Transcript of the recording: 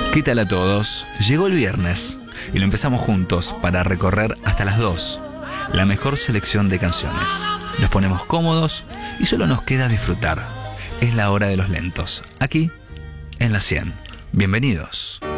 ¿Qué tal a todos? Llegó el viernes y lo empezamos juntos para recorrer hasta las 2 la mejor selección de canciones. Nos ponemos cómodos y solo nos queda disfrutar. Es la hora de los lentos, aquí en la 100. Bienvenidos.